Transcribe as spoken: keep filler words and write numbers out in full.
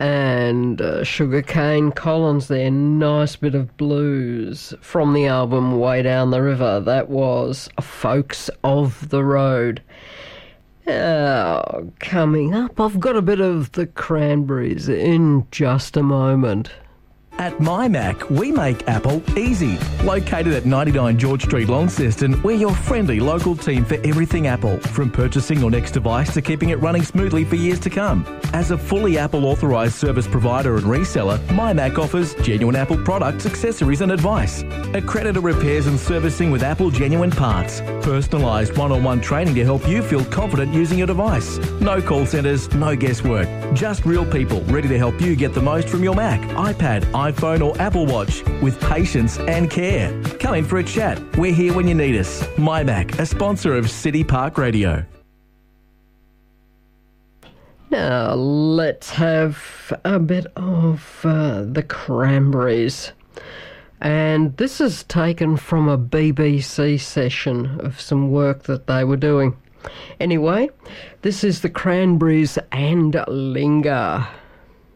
and uh, Sugarcane Collins there, nice bit of blues from the album Way Down the River. That was Folks of the Road. Oh, coming up, I've got a bit of the Cranberries in just a moment. At MyMac, we make Apple easy. Located at ninety-nine George Street, Launceston, we're your friendly local team for everything Apple, from purchasing your next device to keeping it running smoothly for years to come. As a fully Apple authorised service provider and reseller, MyMac offers genuine Apple products, accessories and advice. Accredited repairs and servicing with Apple genuine parts. Personalised one-on-one training to help you feel confident using your device. No call centres, no guesswork. Just real people ready to help you get the most from your Mac, iPad, iPhone or Apple Watch with patience and care. Come in for a chat. We're here when you need us. MyMac, a sponsor of City Park Radio. Now let's have a bit of uh, the Cranberries. And this is taken from a B B C session of some work that they were doing. Anyway, this is the Cranberries and Linger.